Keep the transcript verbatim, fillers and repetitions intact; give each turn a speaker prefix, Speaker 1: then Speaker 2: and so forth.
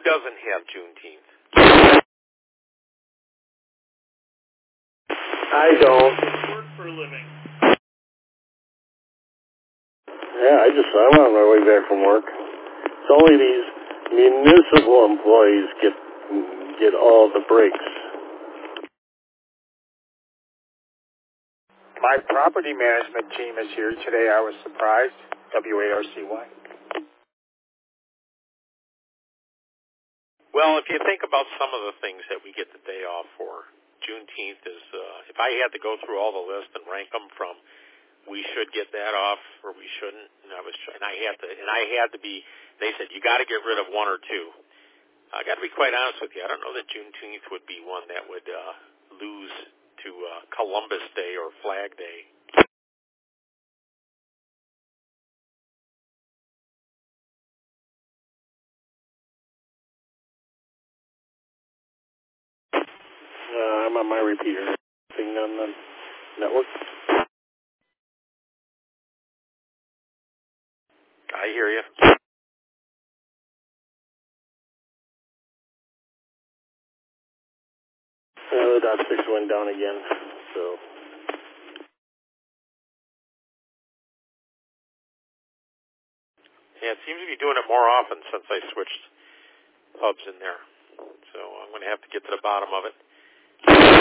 Speaker 1: doesn't have Juneteenth?
Speaker 2: I don't.
Speaker 3: Work for a living.
Speaker 2: Yeah, I just, I'm on my way back from work. It's only these municipal employees get get all the breaks.
Speaker 4: My property management team is here today. I was surprised. W A R C Y.
Speaker 1: Well, if you think about some of the things that we get the day off for, Juneteenth is, uh, if I had to go through all the list and rank them from we should get that off or we shouldn't, and I was, and I had to, and I had to be, they said, you got to get rid of one or two. I got to be quite honest with you. I don't know that Juneteenth would be one that would uh, lose to uh, Columbus Day or Flag Day.
Speaker 2: Uh, I'm on my repeater thing on the network.
Speaker 1: I hear you.
Speaker 2: Uh, the dot six went down again, so.
Speaker 1: Yeah, it seems to be doing it more often since I switched hubs in there. So I'm going to have to get to the bottom of it.